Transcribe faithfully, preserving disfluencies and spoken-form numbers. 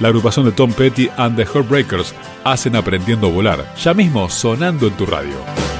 La agrupación de Tom Petty and the Heartbreakers hacen Aprendiendo a Volar, ya mismo sonando en tu radio.